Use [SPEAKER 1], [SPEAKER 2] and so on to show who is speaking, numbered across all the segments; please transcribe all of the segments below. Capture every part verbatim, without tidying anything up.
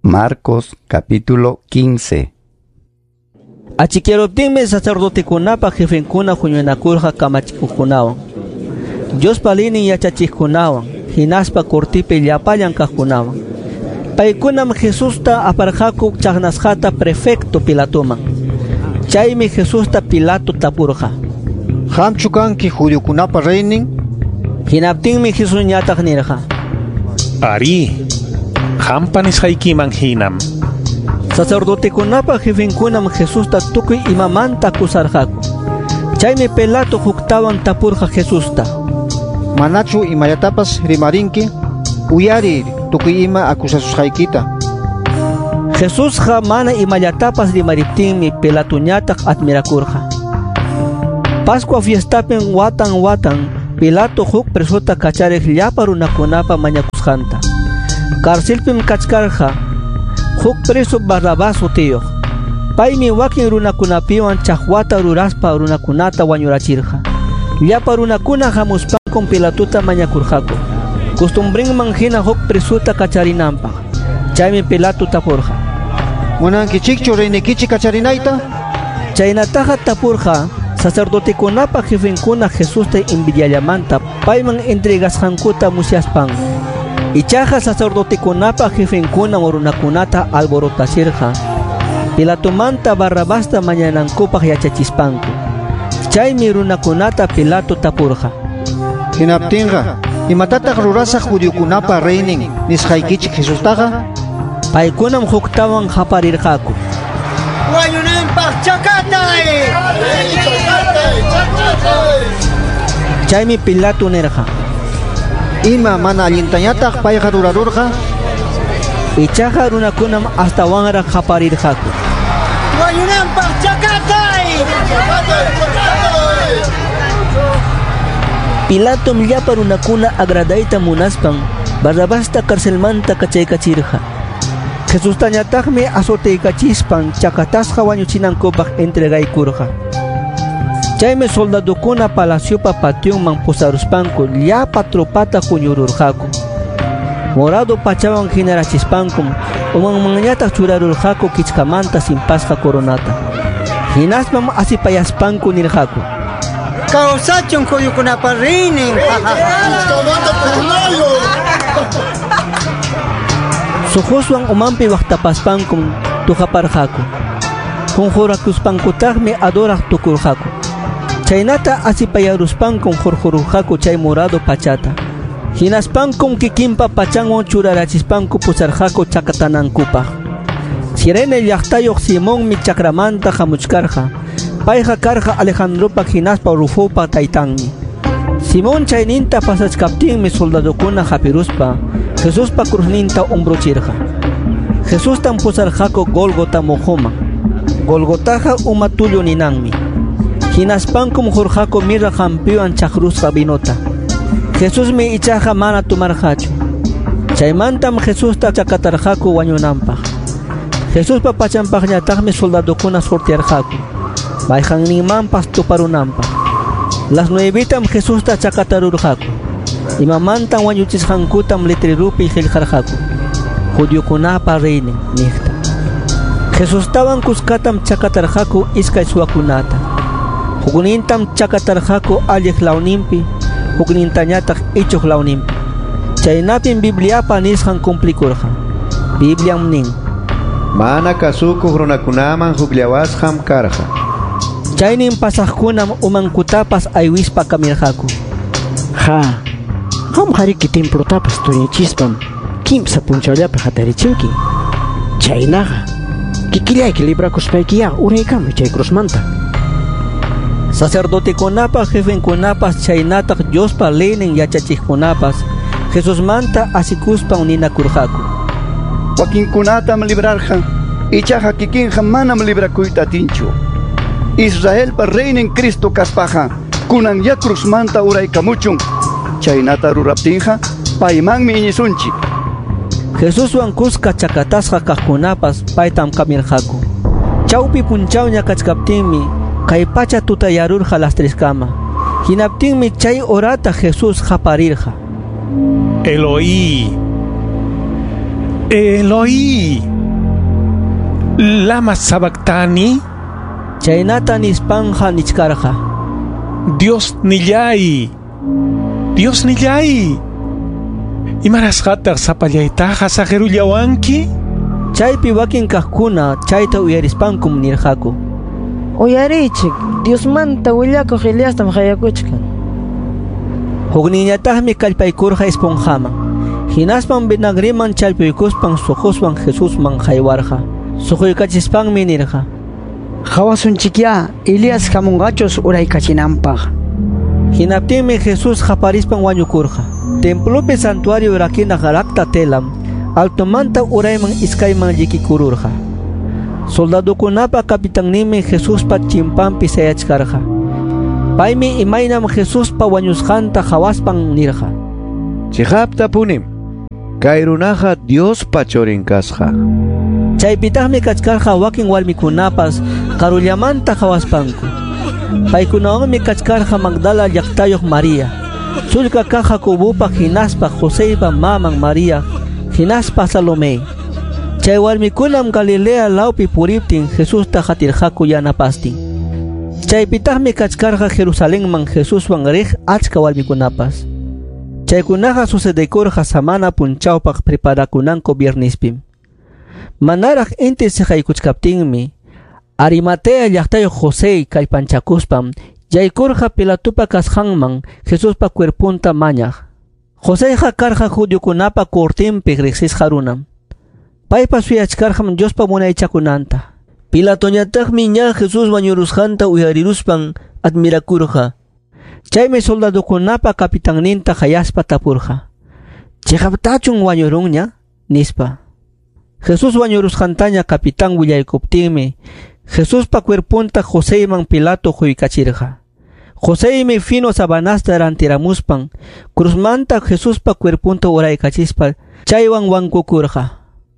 [SPEAKER 1] Marcos capítulo quince.
[SPEAKER 2] Achiquieruptinmi sacerdotekunapa jefenkuna huñunakurqa kamachikukunawan, Diospa linin yachachikunawan, hinaspa cortipi llapallan kaqkunawan. Paykunam Jesusta aparqaku chaqnasqata prefecto Pilatoman. Chaymi Jesusta Pilato tapurqa:
[SPEAKER 3] ¿Qamchu kanki judiokunapa reynin?
[SPEAKER 2] Hinaptinmi Jesus ñataq nirqa:
[SPEAKER 4] Ari, qampa nisqaykiman hinam.
[SPEAKER 2] Sacerdotekunapa jefenkunam Jesusta tukuy imamanta akusarqaku. Chaymi Pilato huktawan tapurqa Jesusta:
[SPEAKER 3] Manachu imayatapas rimarinki? Uyari tukuy ima akusasusqaykita.
[SPEAKER 2] Jesusqa mana imallatapas rimariptinmi Pilato ñataq admirakurqa. Pascua fiestapin watan watan Pilato huk presuta kachariq llapa runakunapa mañakusqanta. Karsilpim kachkarqa huk preso Barrabás utiyuq. Paymi wakin runakunapiwan chaqwata ruraspa runakunata wañurachirqa. Llapa runakuna hamuspankun Pilatuta mañakurqaku, costumbrinman hina huk presuta kacharinanpaq. Chaymi Pilato tapurqa:
[SPEAKER 3] ¿Munankichikchu reynikichi kacharinayta?
[SPEAKER 2] Chaynataqa tapurqa sacerdotekunapa jefenkuna Jesusta invidiallamanta payman entregasqankuta musyaspan. Ichaqa sacerdotekunapa jefenkuna runakunata alborotachirqa Pilatomanta Barrabasta mañanankupaq yachachispanku. Chaymi runakunata Pilato tapurqa:
[SPEAKER 3] Hinaptinqa imatataq rurasaq judiokunapa reynin nisqaykichik Jesustaqa?
[SPEAKER 2] Paykunam huktawan haparirqaku:
[SPEAKER 5] ¡Wañunanpaq chakatay!
[SPEAKER 2] Chaymi Pilato nirqa:
[SPEAKER 3] Ima mana allintañataq payqa rurarurqa?
[SPEAKER 2] Ichaqa runakunam astawanraq haparirqaku:
[SPEAKER 5] ¡Wañunanpaq chakatay!
[SPEAKER 2] Pilatom llapa runakuna agradayta munaspan Barrabasta karcelmanta kachaykachirqa. Jesustañataqmi azoteykachispan chakatasqa wañuchinankupaq entregaykurqa. Chaymi soldadukuna palaciopa pationman pusaruspanku llapa tropata huñururqaku. Morado pachawan hinarachispankum umanmanñataq churarurqaku kichkamanta simpasqa coronata. Hinaspam asipayaspanku nirqaku:
[SPEAKER 5] ¡Kawsachun judiokunapa reynin!
[SPEAKER 2] Sujuswan umanpi waqtapaspankum tuhaparqaku. Conjurakuspakutaqmi adoraq tukurqaku. Chaynata asipayaruspankum hurhururqaku chay morado pachata. Hinaspankum kikinpa pachanwan churarachispanku pusarqaku chakatanankupaq. Sirene llaqtayuq Simonmi chakramanta hamuchkarqa. Payqa karqa Alejandropa hinaspa Rufopa taytanmi. Simón chayninta pasachkaptinmi soldadukuna hapiruspa Jesuspa cruzninta umbruchirqa. Jesustan pusarqaku Golgota mojoman. Golgotaqa uma tullu ninanmi. Hinaspankum hurqaku mirra hampiwan chaqrusqa vinota. Jesusmi ichaqa mana tumarqachu. Chaymantam Jesusta chakatarqaku wañunanpaq. Jesuspa pachanpaqñataqmi soldadukuna sortiarqaku mayqanninmanpas tuparunanpaq. Las nuevitam Jesusta chakatarurqaku. Imamantan wañuchisqankutam letrerupi qillqarqaku: Judiokunapa reynin niqta. Jesustawan kuskatam chakatarqaku iskay suwakunata. Huknintam chakatarqaku alliq lawninpi, huknintañataq ichuq lawninpi. Chaynapim Bibliapa nisqan cumplikurqa. Bibliam nin:
[SPEAKER 6] Mana kasukuq runakunaman hukllawasqam karqa.
[SPEAKER 2] Chaynin pasaqkunam umankutapas aywispa kamirqaku.
[SPEAKER 7] Ha, qam qariki templotapas tuñachispam kimsa punchawllapi hatarichinki. Chaynaqa kikillayki librakuspaykiya uraykami chay cruzmanta.
[SPEAKER 2] Sacerdotekunapa jefenkunapas chaynataq Diospa leynin yachachiqkunapas Jesusmanta asikuspan ninakurqaku:
[SPEAKER 8] Wakinkunatam librarqa, ichaqa kikinqa manam librakuyta atinchu. Israelpa reynin Cristo kaspaqa kunan ya cruzmanta uraykamuchun. Chaynata ruraptinqa paymanmi iñisunchik.
[SPEAKER 2] Jesuswan kuska chakatasqa kaqkunapas paytam kamirqaku. Chawpi punchawña kachkaptinmi kay pacha tutayarurqa las tres kama. Hinaptinmi chay orata Jesús haparirqa:
[SPEAKER 4] Eloí, Eloí, lama sabactani.
[SPEAKER 2] Chaynata nispanja nichkarja.
[SPEAKER 4] Dios nillay. Dios nillay. Imarasqataq sapallaytaqa saqirullawanki?
[SPEAKER 2] Chaypi wakin kaqkuna chayta uyarispankum nirqaku.
[SPEAKER 9] Uyarichik, Dios manta willakuq Eliastam hayakuchkan.
[SPEAKER 2] Hukniñataqmi kallpaykurqa esponjaman. Hinaspan vinagriman chalpuykuspan suquswan Jesusman haywarqa. Suquykachispanmi nirqa.
[SPEAKER 7] Hawasunchikya, Elias hamunqachus uraykachinanpaq.
[SPEAKER 2] Hinaptinmi Jesús qaparispan wañukurqa. Templopi santuario rakina rakta telam, altomanta urayman iskayman llikikururqa. Soldadukunapa kapitannimi Jesuspa chimpanpi sayachkarqa. Paymi imaynam Jesuspa wañusqanta hawaspan nirqa.
[SPEAKER 6] Chihapta punim, kay runaqa Diospa churin kasqa.
[SPEAKER 2] Chaypitaqmi kachkarqa wakin warmikunapas qarullamanta hawaspanku. Paykunawanmi kachkarqa Magdala llaqtayuq María, sulka kaq Jacobupa hinaspa Joseipa maman María, hinaspa Salomé. Chay warmikunam Galilea lawpi puriptin Jesusta qatirqaku yanapastin. Chaypitaqmi kachkarqa Jerusalenman Jesuswan riq achka warmikunapas. Chaykunaqa sucedikurqa samana punchawpaq preparakunanku viernispim. Manaraq inti siqaykuchkaptinmi Arimatea llaqtayuq José kallpanchakuspam yaykurqa Pilatupa kasqanman Jesuspa cuerpunta mañaq. Joséqa karqa judiokunapa cortinpi riqsisqa runam. Paypa suyachkarqam Diospa munaychakunanta. Pilatoñataqmi ña Jesús wañurusqanta uyariruspan admirakurqa. Chaymi soldadukunapa kapitanninta hayaspa tapurqa. Chayqaptachun wañurunña? Nispa. Jesús wañurusqantaña capitán willaykuptinmi Jesuspa cuerpunta Joséman Pilato huykachirqa. Josémi fino sabanasta rantiramuspan cruzmanta Jesuspa cuerpunta uraykachispa chaywan wankukurqa.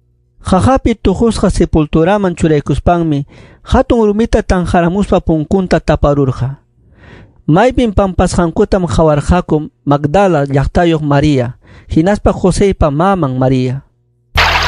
[SPEAKER 2] Jajapi tujusqa sepulturaman churaykuspanmi hatun rumita tanjaramuspa punkunta taparurqa. Maypin pampasqankutam hawarqaku Magdala llaqtayuq María, hinaspa Josépa maman María.